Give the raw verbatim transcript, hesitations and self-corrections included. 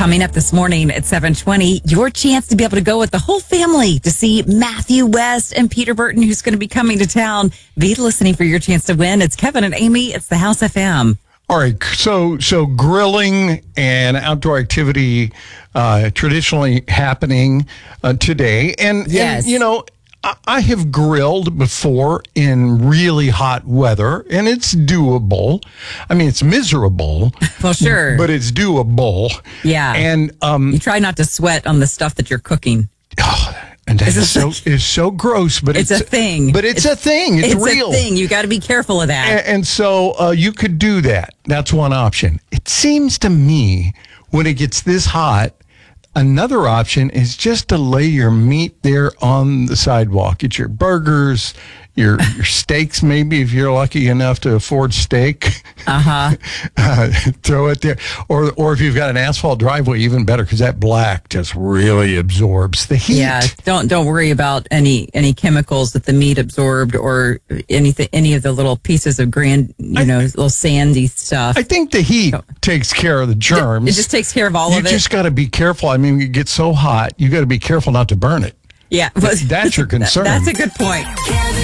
Coming up this morning at seven twenty, your chance to be able to go with the whole family to see Matthew West and Peter Burton, who's going to be coming to town. Be listening for your chance to win. It's Kevin and Amy. It's the House F M. All right, so so grilling and outdoor activity uh, traditionally happening uh, today, and, Yes. and you know, I, I have grilled before in really hot weather, and it's doable. I mean, it's miserable, Well, sure. but it's doable. Yeah. And um, You try not to sweat on the stuff that you're cooking. oh, and that It's is a so thing. is so gross, but It's it's, a thing. But it's, It's- a thing. It's, It's real. a thing. You got to be careful of that. And, and so uh, you could do that. That's one option. It seems to me when it gets this hot, another option is just to lay your meat there on the sidewalk. Get your burgers, your your steaks, maybe if you're lucky enough to afford steak. Uh-huh. uh, throw it there. Or or if you've got an asphalt driveway, even better, because that black just really absorbs the heat. Yeah, don't don't worry about any any chemicals that the meat absorbed or anything, any of the little pieces of grand, you know, little sandy stuff. I think the heat takes care of the germs. It just takes care of all you of it. just got to be careful. I mean, it gets so hot, you got to be careful not to burn it. Yeah, That's your concern. That's a good point.